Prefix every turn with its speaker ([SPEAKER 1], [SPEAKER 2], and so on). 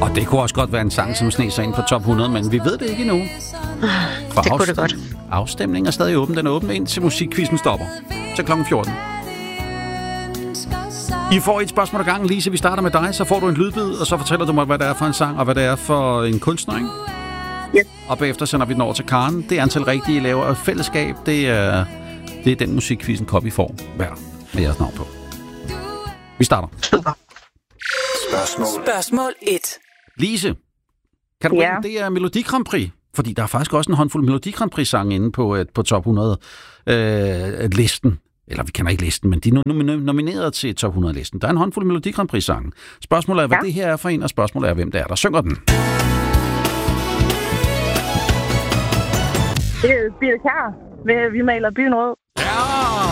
[SPEAKER 1] Og det kunne også godt være en sang, som sne sig ind på top 100, men vi ved det ikke endnu.
[SPEAKER 2] Det kunne det godt.
[SPEAKER 1] Afstemningen er stadig åben. Den er åben indtil musikquizzen stopper. Til kl. 14. I får et spørgsmål ad gangen, Lise. Vi starter med dig, så får du en lydbid, og så fortæller du mig, hvad det er for en sang, og hvad det er for en kunstner, ikke?
[SPEAKER 2] Yes.
[SPEAKER 1] Og bagefter sender vi den over til Karen. Det antal rigtige laver et fællesskab. Det er den musikquizzen Copy får hver med jeres navn på. Vi starter.
[SPEAKER 3] Spørgsmål 1.
[SPEAKER 1] Lise, kan du det er Melodi Grand Prix? Fordi der er faktisk også en håndfuld Melodi Grand Prix-sange inde på top 100 listen. Eller vi kender ikke listen, men de er nomineret til top 100-listen. Der er en håndfuld Melodi Grand Prix-sange. Spørgsmålet er, hvad det her er for en, og spørgsmålet er, hvem det er, der synger den.
[SPEAKER 2] Det er Birte Kjær. Vi maler byen rød.
[SPEAKER 1] Ja!